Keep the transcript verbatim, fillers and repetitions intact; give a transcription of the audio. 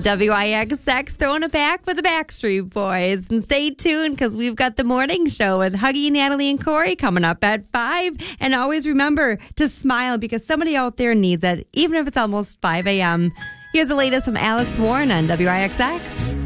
W I X X throwing it back with the Backstreet Boys. And stay tuned because we've got the morning show with Huggy, Natalie, and Corey coming up at five. And always remember to smile because somebody out there needs it, even if it's almost five a.m. Here's the latest from Alex Warren on W I X X.